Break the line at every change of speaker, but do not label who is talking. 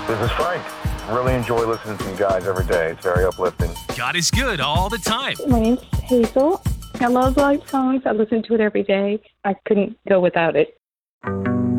This is Frank. Really enjoy listening to you guys every day. It's very uplifting.
God is good all the time.
My name's Hazel. I love live songs. I listen to it every day. I couldn't go without it.